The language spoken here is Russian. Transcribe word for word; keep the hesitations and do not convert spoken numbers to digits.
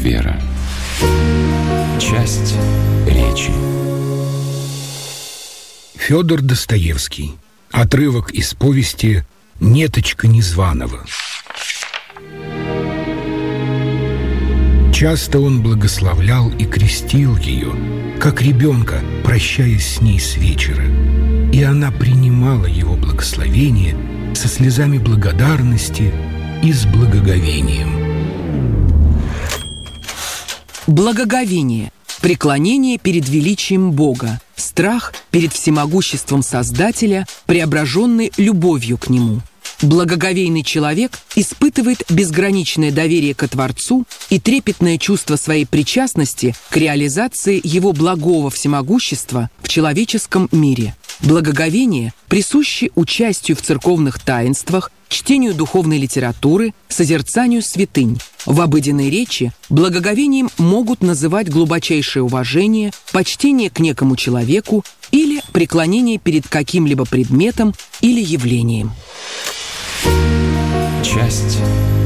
вера. Часть речи. Федор Достоевский. Отрывок из повести «Неточка Незваного». Часто он благословлял и крестил ее, как ребенка, прощаясь с ней с вечера. И она принимала его благословение со слезами благодарности и с благоговением. Благоговение – преклонение перед величием Бога, страх перед всемогуществом Создателя, преображенный любовью к Нему. Благоговейный человек испытывает безграничное доверие ко Творцу и трепетное чувство своей причастности к реализации Его благого всемогущества в человеческом мире. Благоговение присуще участию в церковных таинствах, чтению духовной литературы, созерцанию святынь. В обыденной речи благоговением могут называть глубочайшее уважение, почтение к некому человеку или преклонение перед каким-либо предметом или явлением. Часть